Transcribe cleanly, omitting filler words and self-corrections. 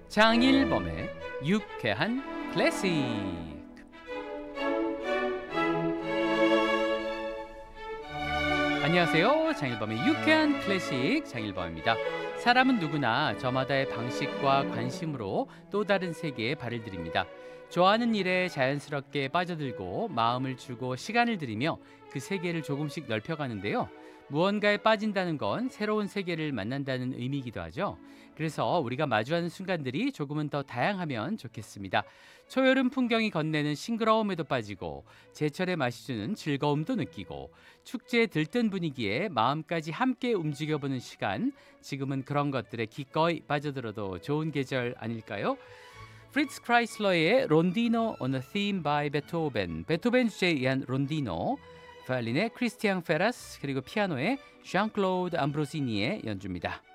장일범의 유쾌한 클래식. 안녕하세요. 장일범의 유쾌한 클래식 장일범입니다. 사람은 누구나 저마다의 방식과 관심으로 또 다른 세계에 발을 들입니다. 좋아하는 일에 자연스럽게 빠져들고 마음을 주고 시간을 들이며 그 세계를 조금씩 넓혀가는데요. 무언가에 빠진다는 건 새로운 세계를 만난다는 의미이기도 하죠. 그래서 우리가 마주하는 순간들이 조금은 더 다양하면 좋겠습니다. 초여름 풍경이 건네는 싱그러움에도 빠지고 제철의 맛이 주는 즐거움도 느끼고 축제에 들뜬 분위기에 마음까지 함께 움직여보는 시간, 지금은 그런 것들에 기꺼이 빠져들어도 좋은 계절 아닐까요? 프리츠 크라이슬러의 론디노 on a theme by 베토벤, 베토벤 주제에 의한 론디노, 바이올린의 크리스티앙 페라스, 그리고 피아노의 ዣ앙 클로드 암브로시니의 연주입니다.